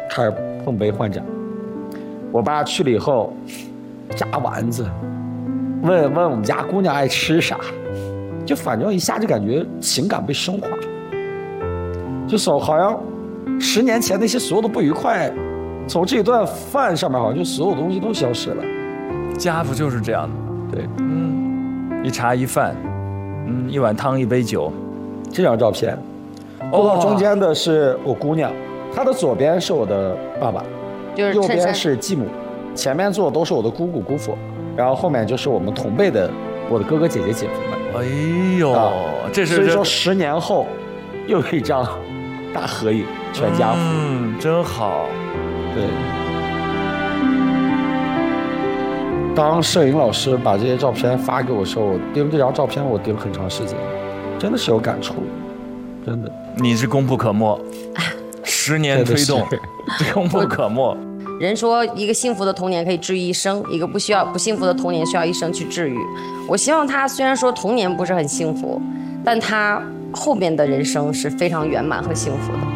开始碰杯换盏。我爸去了以后，炸丸子，问我们家姑娘爱吃啥，就反正一下就感觉情感被升华，就好像10年前那些所有的不愉快，从这顿饭上面好像就所有东西都消失了。 家不就是这样的吗？ 对， 一茶一饭，一碗汤一杯酒。 这张照片，中间的是我姑娘，她的左边是我的爸爸， 就是右边是继母，前面坐的都是我的姑姑姑父，然后后面就是我们同辈的我的哥哥姐姐姐夫们。 哎呦，这是所以说10年后又有一张大合影，全家福。 真好。 对。当摄影老师把这些照片发给我的时候，我盯这张照片，我盯了很长时间，真的是有感触，真的。 你是功不可没，10年推动，功不可没。 人说一个幸福的童年可以治愈一生，一个不幸福的童年需要一生去治愈。我希望他虽然说童年不是很幸福，但他后面的人生是非常圆满和幸福的。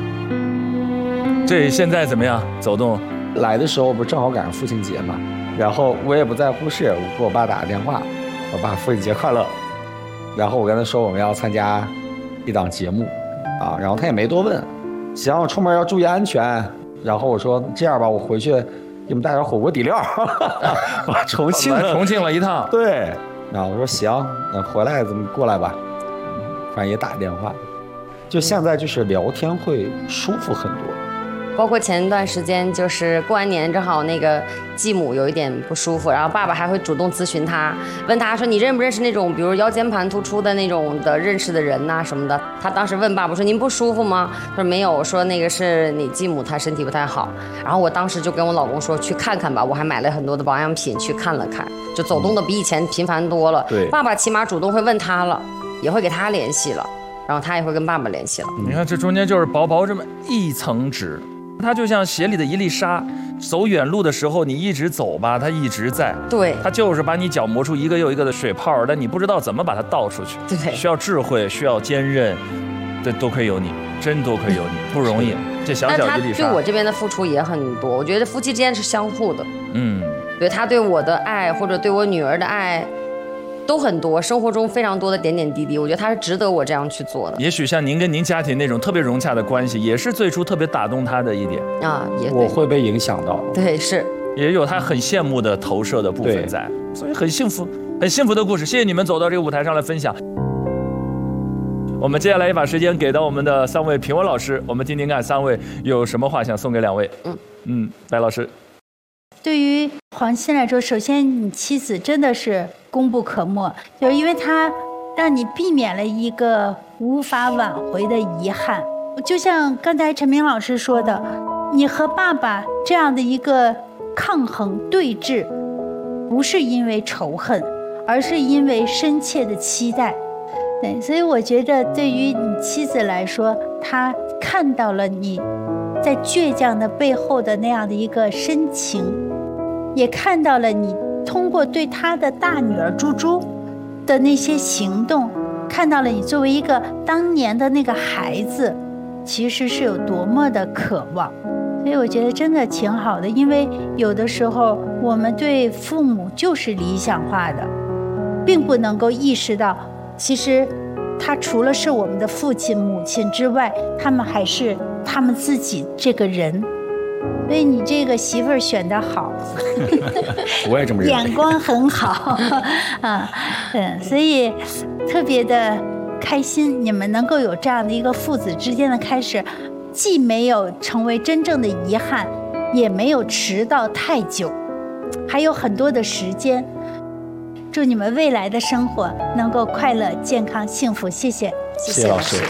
这现在怎么样？走动来的时候不是正好赶上父亲节嘛，然后我也不在乎事，我给我爸打个电话，我爸父亲节快乐。然后我跟他说我们要参加一档节目啊，然后他也没多问，行，我出门要注意安全。然后我说这样吧，我回去给你们带点火锅底料，把重庆了一趟。 对，然后我说行，那回来咱们过来吧，反正也打电话，就现在就是聊天会舒服很多。 包括前段时间就是过完年，正好那个继母有一点不舒服，然后爸爸还会主动咨询他，问他说你认不认识那种比如腰间盘突出的那种的认识的人呐什么的。他当时问爸爸说您不舒服吗？他说没有，我说那个是你继母她身体不太好。然后我当时就跟我老公说去看看吧，我还买了很多的保养品去看了看，就走动的比以前频繁多了。 对， 爸爸起码主动会问他了，也会给他联系了，然后他也会跟爸爸联系了。 你看这中间就是薄薄这么一层纸。它就像鞋里的一粒沙，走远路的时候你一直走吧，它一直在。 对， 它就是把你脚磨出一个又一个的水泡，但你不知道怎么把它倒出去。 对， 需要智慧，需要坚韧，这多亏有你，真多亏有你，不容易。这小小一粒沙， 他对我这边的付出也很多，我觉得夫妻之间是相互的。对他对我的爱或者对我女儿的爱。都很多，生活中非常多的点点滴滴，我觉得他是值得我这样去做的。 也许像您跟您家庭那种特别融洽的关系，也是最初特别打动他的一点啊。也我会被影响到， 对，是也有他很羡慕的投射的部分在，所以很幸福，很幸福的故事。谢谢你们走到这个舞台上来分享。我们接下来也把时间给到我们的3位评委老师，我们听听看3位有什么话想送给2位。白老师。 对于黄鑫来说，首先你妻子真的是功不可没，就是因为她让你避免了一个无法挽回的遗憾。就像刚才陈明老师说的，你和爸爸这样的一个抗衡对峙，不是因为仇恨，而是因为深切的期待。对，所以我觉得对于你妻子来说，她看到了你在倔强的背后的那样的一个深情，也看到了你通过对他的大女儿猪猪的那些行动，看到了你作为一个当年的那个孩子，其实是有多么的渴望。所以我觉得真的挺好的，因为有的时候我们对父母就是理想化的，并不能够意识到，其实他除了是我们的父亲母亲之外，他们还是他们自己这个人。所以你这个媳妇儿选得好， 我也这么认为， 眼光很好啊，所以特别的开心，你们能够有这样的一个父子之间的开始，既没有成为真正的遗憾，也没有迟到太久，还有很多的时间。祝你们未来的生活能够快乐、健康、幸福。谢谢， 谢谢老师。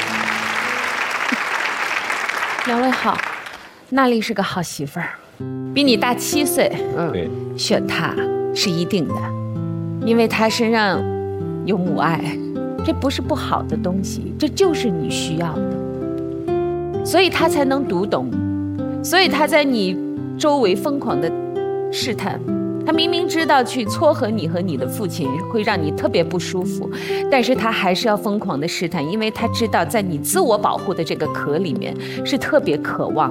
2位好。娜丽是个好媳妇儿，比你大7岁， 对， 选她是一定的，因为她身上有母爱，这不是不好的东西，这就是你需要的，所以她才能读懂，所以她在你周围疯狂的试探，她明明知道去撮合你和你的父亲会让你特别不舒服，但是她还是要疯狂的试探，因为她知道在你自我保护的这个壳里面是特别渴望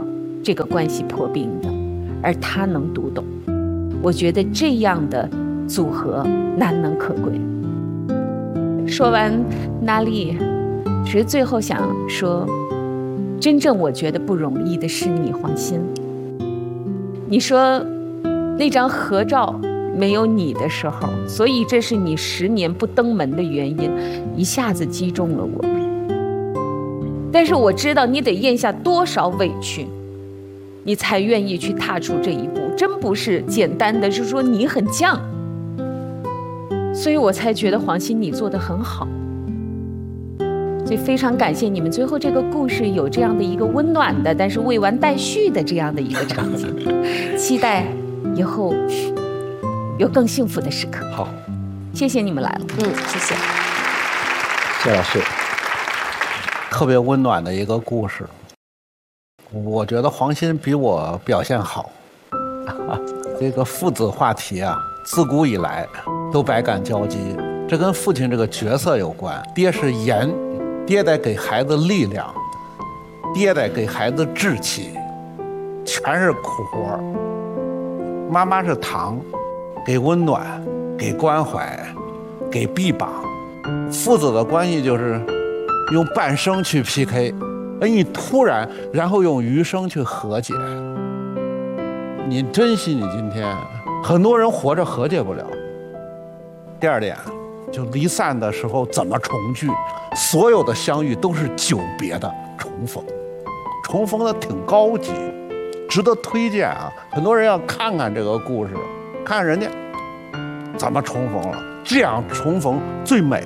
这个关系破冰的，而他能读懂。我觉得这样的组合难能可贵。说完娜丽，其实最后想说，真正我觉得不容易的是你，黄鑫。你说那张合照没有你的时候，所以这是你10年不登门的原因，一下子击中了我。但是我知道你得咽下多少委屈，你才愿意去踏出这一步，真不是简单的是说你很犟。所以我才觉得黄鑫你做得很好。所以非常感谢你们最后这个故事有这样的一个温暖的但是未完待续的这样的一个场景，期待以后有更幸福的时刻。 好， 谢谢你们来了。 谢谢。 谢老师。 特别温暖的一个故事。我觉得黄鑫比我表现好。这个父子话题啊，自古以来都百感交集，这跟父亲这个角色有关。爹是盐，爹得给孩子力量，爹得给孩子志气，全是苦活。妈妈是糖，给温暖，给关怀，给臂膀。父子的关系就是用半生去 PK， 你突然然后用余生去和解。你珍惜你今天，很多人活着和解不了。第二点，就离散的时候怎么重聚，所有的相遇都是久别的重逢，重逢的挺高级，值得推荐啊！很多人要看看这个故事，看看人家怎么重逢了，这样重逢最美。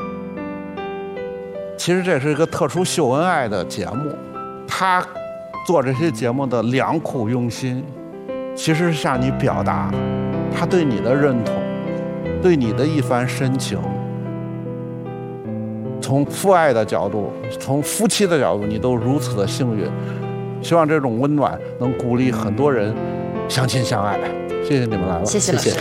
其实这是一个特殊秀恩爱的节目，他做这些节目的良苦用心，其实是向你表达他对你的认同，对你的一番深情。从父爱的角度，从夫妻的角度，你都如此的幸运。希望这种温暖能鼓励很多人相亲相爱。谢谢你们来了， 谢谢老师。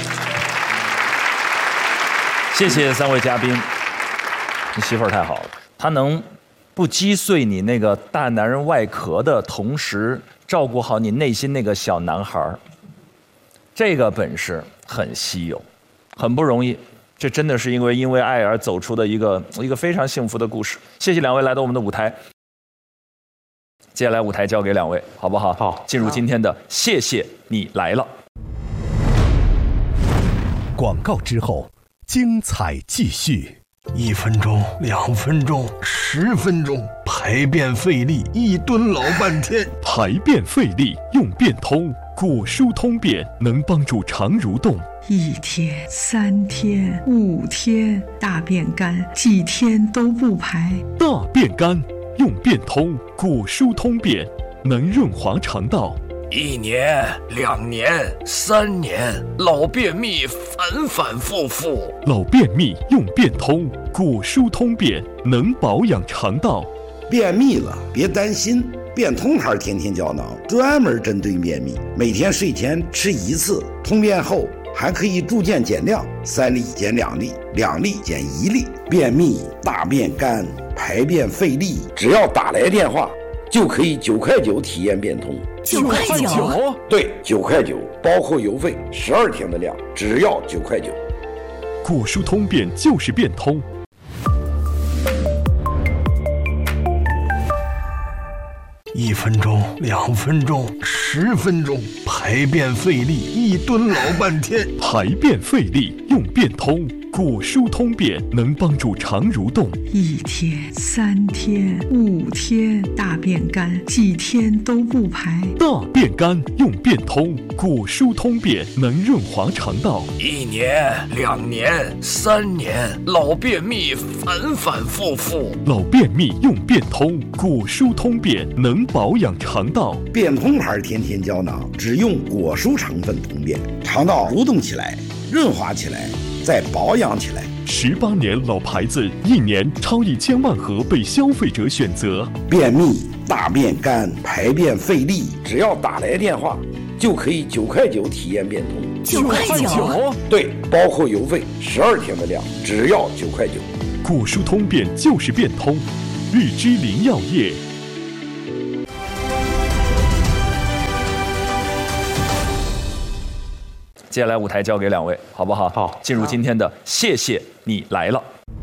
谢谢3位嘉宾，你媳妇儿太好了，她能不击碎你那个大男人外壳的同时，照顾好你内心那个小男孩，这个本事很稀有，很不容易。这真的是因为爱而走出的一个非常幸福的故事。谢谢2位来到我们的舞台，接下来舞台交给2位，好不好？ 好， 进入今天的谢谢你来了。 广告之后，精彩继续。 1分钟、2分钟、10分钟，排便费力，一蹲老半天。 排便费力用便通，果蔬通便能帮助肠蠕动。 1天、3天、5天，大便干，几天都不排。 大便干用便通，果蔬通便能润滑肠道。 1年、2年、3年，老便秘反反复复。 老便秘用便通，果蔬通便能保养肠道。 便秘了别担心，便通牌天天胶囊专门针对便秘，每天睡前吃1次，通便后还可以逐渐减量，3粒减2粒，2粒减1粒。便秘、大便干、排便费力，只要打来电话就可以9块9体验便通。 9块9？ 对，9块9，包括邮费，12天的量，只要9块9。 果蔬通便就是便通。 1分钟、2分钟、10分钟，排便费力，一蹲老半天。 排便费力用便通，果蔬通便能帮助肠蠕动。 1天、3天、5天，大便干，几天都不排。 大便干用便通，果蔬通便能润滑肠道。 1年、2年、3年，老便秘反反复复。 老便秘用便通，果蔬通便能保养肠道。 便通牌天天胶囊只用果蔬成分通便，肠道蠕动起来，润滑起来，再保养起来。 18年老牌子，1年超1000万盒被消费者选择。 便秘、大便干、排便费力，只要打来电话就可以9块9体验便通。 9块9？ 对，包括邮费，12天的量，只要9块9。 果蔬通便就是便通，日之林药业。 接下来舞台交给两位，好不好？ 好， 进入今天的谢谢你来了。